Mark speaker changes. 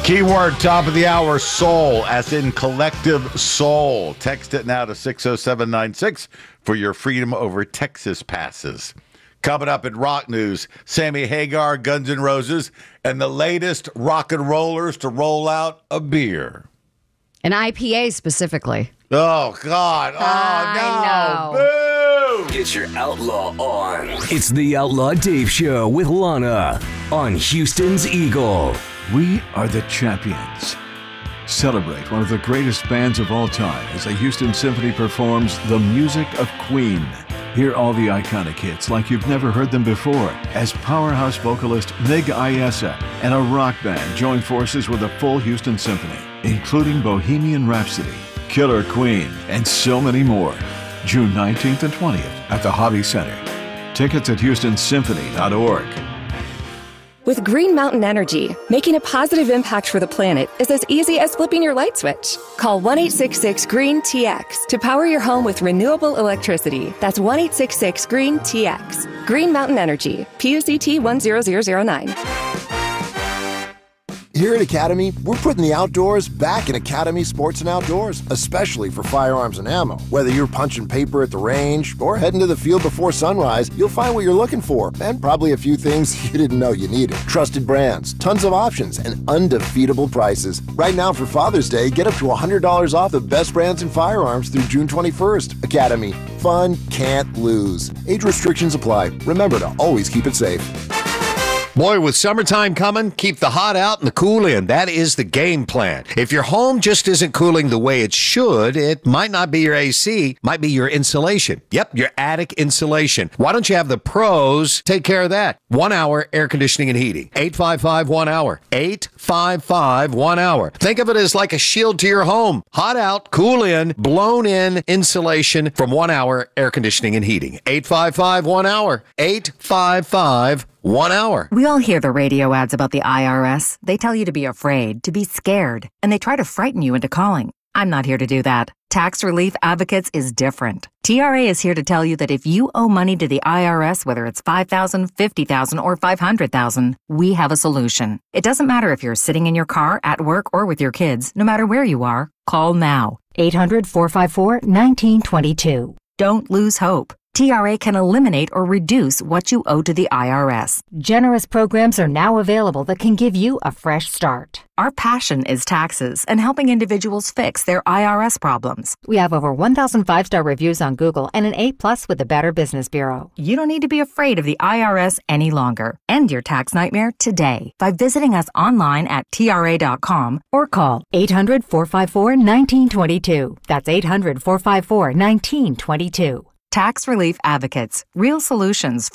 Speaker 1: Keyword top of the hour, soul, as in collective soul. Text it now to 60796 for your Freedom Over Texas passes. Coming up in rock news, Sammy Hagar, Guns N' Roses, and the latest rock and rollers to roll out a beer.
Speaker 2: An IPA specifically.
Speaker 1: Oh, God. Oh, no. Boo!
Speaker 3: Get your outlaw on. It's the Outlaw Dave Show with Lana on Houston's Eagle.
Speaker 4: We are the champions. Celebrate one of the greatest bands of all time as the Houston Symphony performs the music of Queen. Hear all the iconic hits like you've never heard them before as powerhouse vocalist Meg Ayesa and a rock band join forces with a full Houston Symphony, including Bohemian Rhapsody, Killer Queen, and so many more. June 19th and 20th at the Hobby Center. Tickets at HoustonSymphony.org.
Speaker 5: With Green Mountain Energy, making a positive impact for the planet is as easy as flipping your light switch. Call 1-866-GREEN-TX to power your home with renewable electricity. That's 1-866-GREEN-TX. Green Mountain Energy, PUCT 10009.
Speaker 6: Here at Academy, we're putting the outdoors back in Academy Sports and Outdoors, especially for firearms and ammo. Whether you're punching paper at the range or heading to the field before sunrise, you'll find what you're looking for and probably a few things you didn't know you needed. Trusted brands, tons of options, and undefeatable prices. Right now for Father's Day, get up to $100 off the best brands in firearms through June 21st. Academy. Fun can't lose. Age restrictions apply. Remember to always keep it safe.
Speaker 7: Boy, with summertime coming, keep the hot out and the cool in. That is the game plan. If your home just isn't cooling the way it should, it might not be your AC, might be your insulation. Yep, your attic insulation. Why don't you have the pros take care of that? 1 hour air conditioning and heating. 855-1-HOUR. 855-1-HOUR. Think of it as like a shield to your home. Hot out, cool in, blown in insulation from 1 hour air conditioning and heating. 855-1-HOUR. 855-1-HOUR.
Speaker 8: We all hear the radio ads about the IRS. They tell you to be afraid, to be scared, and they try to frighten you into calling. I'm not here to do that. Tax Relief Advocates is different. TRA is here to tell you that if you owe money to the IRS, whether it's $5,000, $50,000, or $500,000, we have a solution. It doesn't matter if you're sitting in your car, at work, or with your kids. No matter where you are, call now.
Speaker 9: 800-454-1922.
Speaker 8: Don't lose hope. TRA can eliminate or reduce what you owe to the IRS.
Speaker 9: Generous programs are now available that can give you a fresh start.
Speaker 8: Our passion is taxes and helping individuals fix their IRS problems.
Speaker 9: We have over 1,000 5-star reviews on Google and an A+ with the Better Business Bureau.
Speaker 8: You don't need to be afraid of the IRS any longer. End your tax nightmare today by visiting us online at TRA.com
Speaker 9: or call 800-454-1922. That's 800-454-1922.
Speaker 8: Tax Relief Advocates, real solutions for